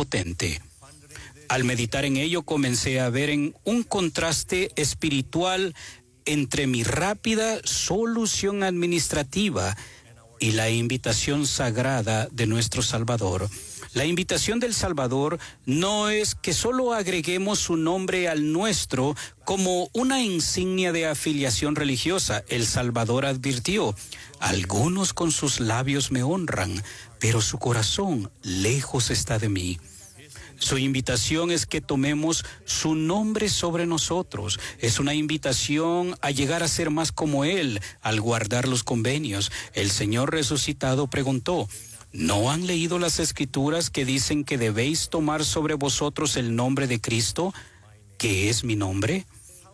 omnipotente. Al meditar en ello comencé a ver en un contraste espiritual entre mi rápida solución administrativa y la invitación sagrada de nuestro Salvador. La invitación del Salvador no es que solo agreguemos su nombre al nuestro como una insignia de afiliación religiosa. El Salvador advirtió: algunos con sus labios me honran, pero su corazón lejos está de mí. Su invitación es que tomemos su nombre sobre nosotros. Es una invitación a llegar a ser más como Él, al guardar los convenios. El Señor resucitado preguntó: ¿no han leído las Escrituras que dicen que debéis tomar sobre vosotros el nombre de Cristo, que es mi nombre?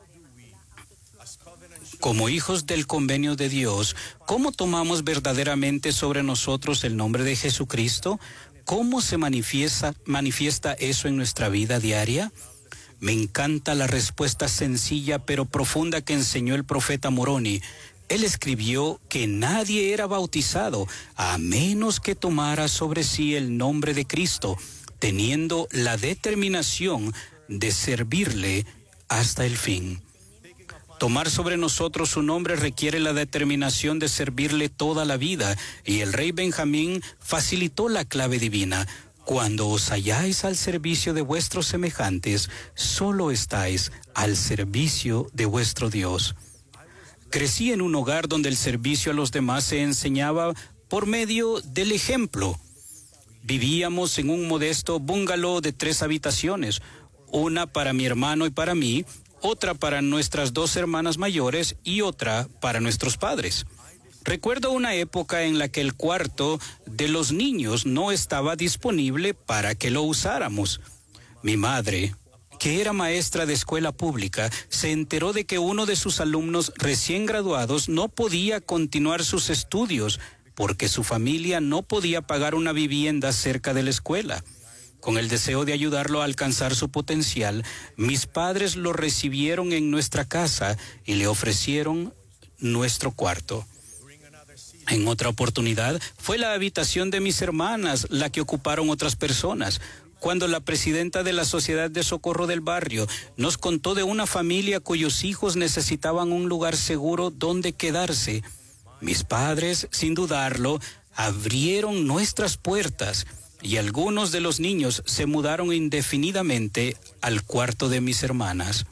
Como hijos del convenio de Dios, ¿cómo tomamos verdaderamente sobre nosotros el nombre de Jesucristo? ¿Cómo se manifiesta eso en nuestra vida diaria? Me encanta la respuesta sencilla pero profunda que enseñó el profeta Moroni. Él escribió que nadie era bautizado a menos que tomara sobre sí el nombre de Cristo, teniendo la determinación de servirle hasta el fin. Tomar sobre nosotros su nombre requiere la determinación de servirle toda la vida, y el rey Benjamín facilitó la clave divina. Cuando os halláis al servicio de vuestros semejantes, solo estáis al servicio de vuestro Dios. Crecí en un hogar donde el servicio a los demás se enseñaba por medio del ejemplo. Vivíamos en un modesto bungalow de 3 habitaciones, una para mi hermano y para mí, otra para nuestras 2 hermanas mayores y otra para nuestros padres. Recuerdo una época en la que el cuarto de los niños no estaba disponible para que lo usáramos. Mi madre, que era maestra de escuela pública, se enteró de que uno de sus alumnos recién graduados no podía continuar sus estudios porque su familia no podía pagar una vivienda cerca de la escuela. Con el deseo de ayudarlo a alcanzar su potencial, mis padres lo recibieron en nuestra casa y le ofrecieron nuestro cuarto. En otra oportunidad, fue la habitación de mis hermanas la que ocuparon otras personas. Cuando la presidenta de la Sociedad de Socorro del barrio nos contó de una familia cuyos hijos necesitaban un lugar seguro donde quedarse, mis padres, sin dudarlo, abrieron nuestras puertas y algunos de los niños se mudaron indefinidamente al cuarto de mis hermanas.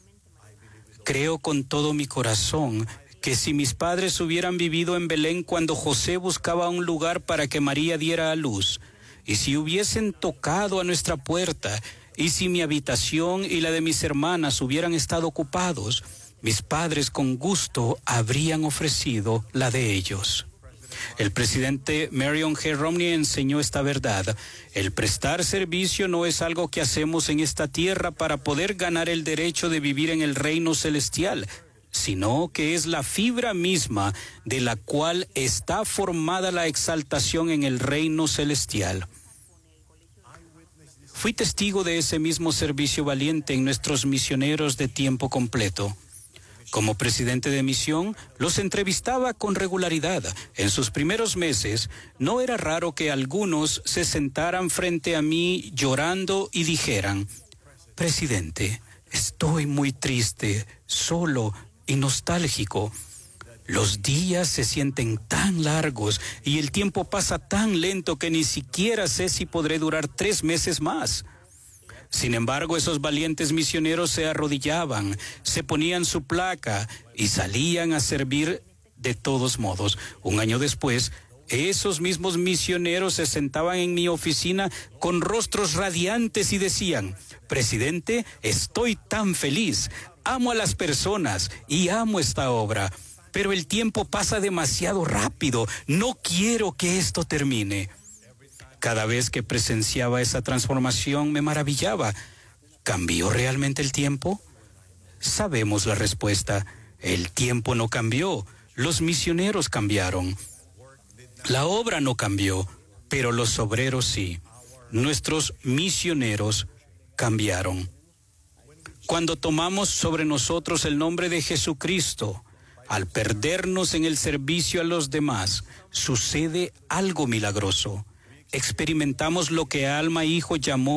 Creo con todo mi corazón que si mis padres hubieran vivido en Belén cuando José buscaba un lugar para que María diera a luz, y si hubiesen tocado a nuestra puerta, y si mi habitación y la de mis hermanas hubieran estado ocupados, mis padres con gusto habrían ofrecido la de ellos. El presidente Marion G. Romney enseñó esta verdad: el prestar servicio no es algo que hacemos en esta tierra para poder ganar el derecho de vivir en el reino celestial, sino que es la fibra misma de la cual está formada la exaltación en el reino celestial. Fui testigo de ese mismo servicio valiente en nuestros misioneros de tiempo completo. Como presidente de misión, los entrevistaba con regularidad. En sus primeros meses, no era raro que algunos se sentaran frente a mí llorando y dijeran: presidente, estoy muy triste, solo y nostálgico. Los días se sienten tan largos y el tiempo pasa tan lento que ni siquiera sé si podré durar 3 meses más. Sin embargo, esos valientes misioneros se arrodillaban, se ponían su placa y salían a servir de todos modos. Un año después, esos mismos misioneros se sentaban en mi oficina con rostros radiantes y decían: presidente, estoy tan feliz, amo a las personas y amo esta obra, pero el tiempo pasa demasiado rápido, no quiero que esto termine. Cada vez que presenciaba esa transformación me maravillaba. ¿Cambió realmente el tiempo? Sabemos la respuesta: el tiempo no cambió, los misioneros cambiaron. La obra no cambió, pero los obreros sí. Nuestros misioneros cambiaron. Cuando tomamos sobre nosotros el nombre de Jesucristo, al perdernos en el servicio a los demás, sucede algo milagroso. Experimentamos lo que Alma Hijo llamó